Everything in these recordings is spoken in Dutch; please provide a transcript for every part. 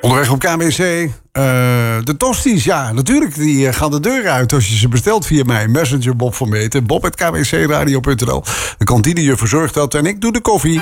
Onderweg op KBC. De tosties, ja, natuurlijk. Die gaan de deur uit als je ze bestelt via mij. Messenger Bob van Meten. Bob@kbcradio.nl. De kantinejuf verzorgt dat en ik doe de koffie.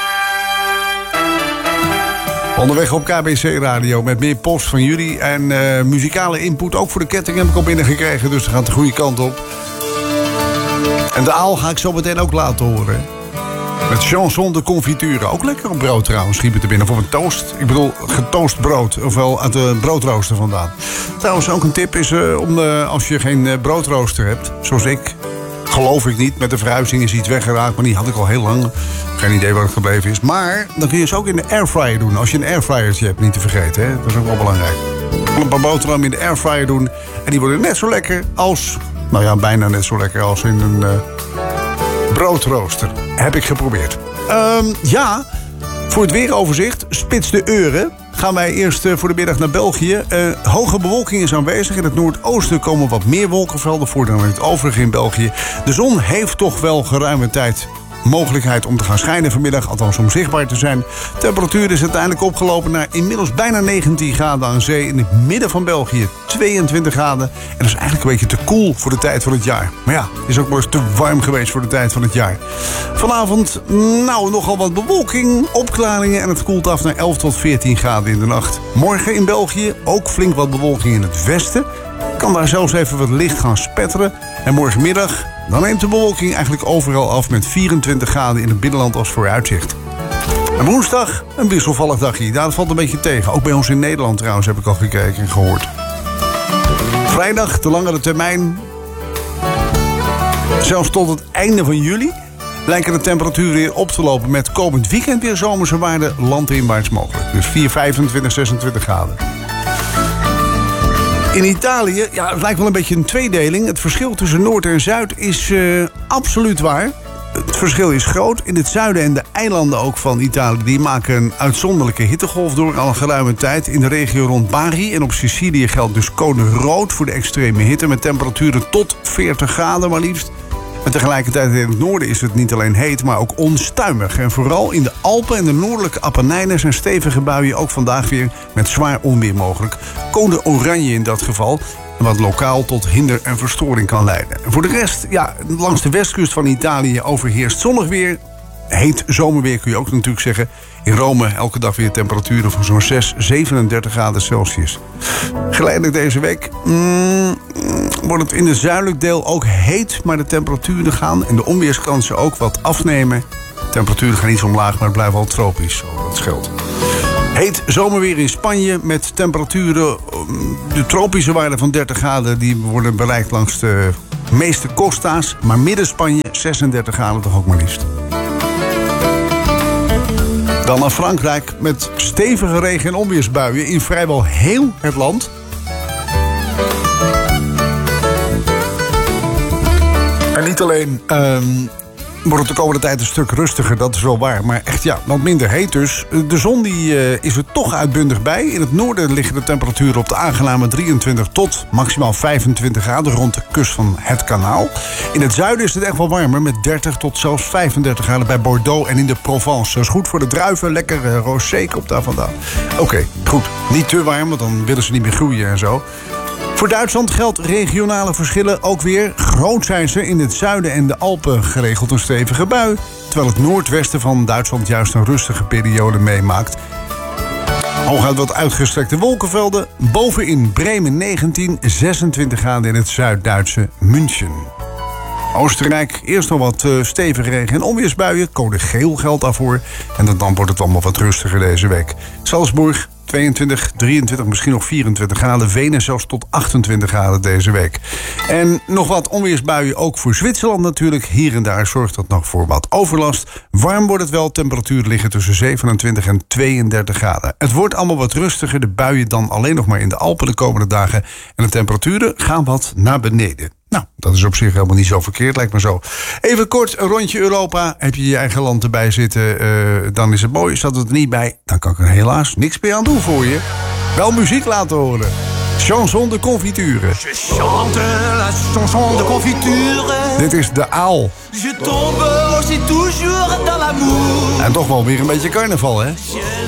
Onderweg op KBC Radio met meer post van jullie. En muzikale input, ook voor de ketting heb ik al binnengekregen. Dus dat gaat de goede kant op. En de aal ga ik zo meteen ook laten horen. Met chanson de confiture. Ook lekker op brood trouwens, schiep het er binnen. Of een toast. Ik bedoel, getoast brood. Ofwel uit de broodrooster vandaan. Trouwens, ook een tip is om als je geen broodrooster hebt, zoals ik. Geloof ik niet. Met de verhuizing is iets weggeraakt. Maar die had ik al heel lang. Geen idee waar het gebleven is. Maar dan kun je ze ook in de airfryer doen. Als je een airfryertje hebt, niet te vergeten. Hè? Dat is ook wel belangrijk. Een paar boterhammen in de airfryer doen. En die worden net zo lekker als... Nou ja, bijna net zo lekker als in een broodrooster. Heb ik geprobeerd. Ja, voor het weeroverzicht, spits de euren. Gaan wij eerst voor de middag naar België. Hoge bewolking is aanwezig. In het noordoosten komen wat meer wolkenvelden voor dan in het overige in België. De zon heeft toch wel geruime tijd mogelijkheid om te gaan schijnen vanmiddag. Althans om zichtbaar te zijn. De temperatuur is uiteindelijk opgelopen naar inmiddels bijna 19 graden aan zee. In het midden van België 22 graden. En dat is eigenlijk een beetje te koel voor de tijd van het jaar. Maar ja, het is ook wel eens te warm geweest voor de tijd van het jaar. Vanavond, nou, nogal wat bewolking, opklaringen en het koelt af naar 11 tot 14 graden in de nacht. Morgen in België ook flink wat bewolking in het westen. Kan daar zelfs even wat licht gaan spetteren. En morgenmiddag, dan neemt de bewolking eigenlijk overal af met 24 graden in het binnenland als vooruitzicht. En woensdag een wisselvallig dagje. Dat valt een beetje tegen. Ook bij ons in Nederland trouwens heb ik al gekeken en gehoord. Vrijdag, de langere termijn. Zelfs tot het einde van juli lijken de temperaturen weer op te lopen met komend weekend weer zomerse waarden landinwaarts mogelijk. Dus 4, 25, 26 graden. In Italië, ja, het lijkt wel een beetje een tweedeling. Het verschil tussen Noord en Zuid is absoluut waar. Het verschil is groot. In het zuiden en de eilanden ook van Italië, die maken een uitzonderlijke hittegolf door al een geruime tijd. In de regio rond Bari en op Sicilië geldt dus code rood voor de extreme hitte met temperaturen tot 40 graden maar liefst. En tegelijkertijd in het noorden is het niet alleen heet, maar ook onstuimig. En vooral in de Alpen en de noordelijke Appenijnen zijn stevige buien ook vandaag weer met zwaar onweer mogelijk. Code oranje in dat geval, wat lokaal tot hinder en verstoring kan leiden. En voor de rest, ja, langs de westkust van Italië overheerst zonnig weer. Heet zomerweer kun je ook natuurlijk zeggen. In Rome elke dag weer temperaturen van zo'n 37 graden Celsius. Geleidelijk deze week wordt het in het zuidelijk deel ook heet, maar de temperaturen gaan en de onweerskansen ook wat afnemen. De temperaturen gaan iets omlaag, maar het blijft wel tropisch. Dat scheelt. Heet zomerweer in Spanje met temperaturen, de tropische waarden van 30 graden... die worden bereikt langs de meeste costa's. Maar midden-Spanje 36 graden toch ook maar liefst. Dan naar Frankrijk met stevige regen- en onweersbuien in vrijwel heel het land. En niet alleen wordt het de komende tijd een stuk rustiger, dat is wel waar. Maar echt ja, wat minder heet dus. De zon die, is er toch uitbundig bij. In het noorden liggen de temperaturen op de aangename 23 tot maximaal 25 graden rond de kust van het kanaal. In het zuiden is het echt wel warmer met 30 tot zelfs 35 graden bij Bordeaux en in de Provence. Dat is goed voor de druiven, lekker rosé komt daar vandaan. Oké, goed. Niet te warm, want dan willen ze niet meer groeien en zo. Voor Duitsland geldt regionale verschillen ook weer. Groot zijn ze in het zuiden en de Alpen geregeld een stevige bui. Terwijl het noordwesten van Duitsland juist een rustige periode meemaakt. Hooguit wat uitgestrekte wolkenvelden. Bovenin Bremen 19, 26 graden in het Zuid-Duitse München. Oostenrijk, eerst nog wat stevige regen- en onweersbuien. Code geel geldt daarvoor. En dan wordt het allemaal wat rustiger deze week. Salzburg 22, 23, misschien nog 24 graden. Wenen zelfs tot 28 graden deze week. En nog wat onweersbuien ook voor Zwitserland natuurlijk. Hier en daar zorgt dat nog voor wat overlast. Warm wordt het wel. Temperaturen liggen tussen 27 en 32 graden. Het wordt allemaal wat rustiger. De buien dan alleen nog maar in de Alpen de komende dagen. En de temperaturen gaan wat naar beneden. Nou, dat is op zich helemaal niet zo verkeerd, lijkt me zo. Even kort, een rondje Europa. Heb je je eigen land erbij zitten, dan is het mooi. Zat het er niet bij, dan kan ik er helaas niks meer aan doen voor je. Wel muziek laten horen. Chanson de confiture. Je chante la chanson de confiture. Dit is de Aal. Je tombe aussi toujours dans l'amour. En toch wel weer een beetje carnaval, hè?